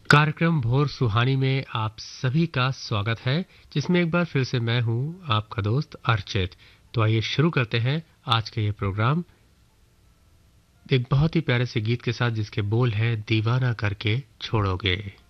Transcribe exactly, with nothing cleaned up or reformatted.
कार्यक्रम भोर सुहानी में आप सभी का स्वागत है, जिसमें एक बार फिर से मैं हूं आपका दोस्त अर्चित। तो आइए शुरू करते हैं आज का ये प्रोग्राम एक बहुत ही प्यारे से गीत के साथ, जिसके बोल हैं दीवाना करके छोड़ोगे।